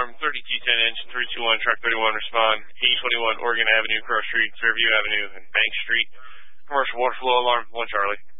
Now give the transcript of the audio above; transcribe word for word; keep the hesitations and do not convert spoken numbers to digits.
alarm, thirty-two ten engine three two one, truck thirty-one, respond, eight twenty-one Oregon Avenue, Cross Street, Fairview Avenue, and Bank Street. Commercial water flow alarm, one Charlie.